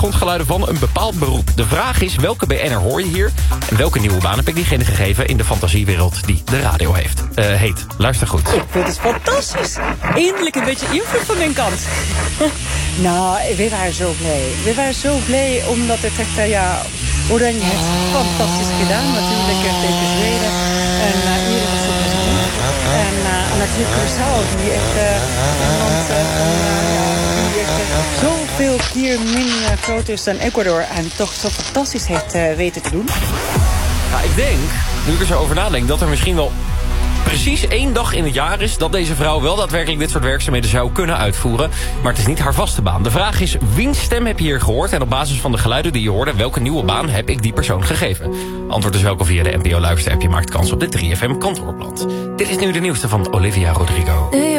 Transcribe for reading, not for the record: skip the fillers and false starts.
achtergrondgeluiden van een bepaald beroep. De vraag is, welke BN'er hoor je hier? En welke nieuwe baan heb ik diegene gegeven in de fantasiewereld die de radio heet? Luister goed. Ik vind het fantastisch. Eindelijk een beetje invloed van mijn kant. Nou, we waren zo blij. We waren zo blij omdat het echt, Oranje heeft fantastisch gedaan. Natuurlijk tegen Zweden. En hier was het positief. En natuurlijk Curaçao, die echt zoveel keer minder groot is dan Ecuador. En toch zo fantastisch heeft weten te doen. Ja, ik denk, nu ik er zo over nadenk, dat er misschien wel precies 1 dag in het jaar is dat deze vrouw wel daadwerkelijk dit soort werkzaamheden zou kunnen uitvoeren. Maar het is niet haar vaste baan. De vraag is, wiens stem heb je hier gehoord? En op basis van de geluiden die je hoorde, welke nieuwe baan heb ik die persoon gegeven? Antwoord is welkom via de NPO Luister-app. Je maakt kans op dit 3FM kantoorblad. Dit is nu de nieuwste van Olivia Rodrigo.